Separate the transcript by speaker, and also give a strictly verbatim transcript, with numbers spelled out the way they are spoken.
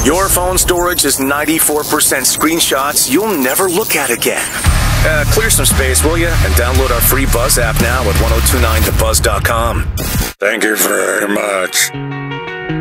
Speaker 1: Your phone storage is ninety-four percent screenshots you'll never look at again. Uh, clear some space, will you? And download our free Buzz app now at ten twenty-nine the buzz dot com.
Speaker 2: Thank you very much.